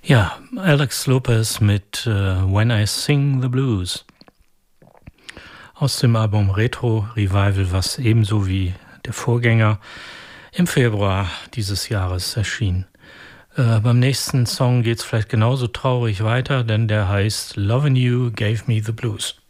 Ja, Alex Lopez mit When I Sing the Blues aus dem Album Retro Revival, was ebenso wie der Vorgänger im Februar dieses Jahres erschien. Beim nächsten Song geht's vielleicht genauso traurig weiter, denn der heißt Lovin' You Gave Me the Blues.